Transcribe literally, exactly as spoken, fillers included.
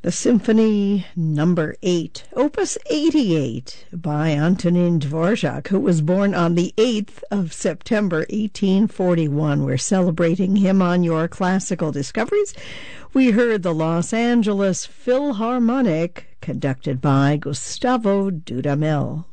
The Symphony Number eight, Opus eighty-eight, by Antonin Dvorak, who was born on the eighth of September, eighteen forty-one. We're celebrating him on Your Classical Discoveries. We heard the Los Angeles Philharmonic, conducted by Gustavo Dudamel.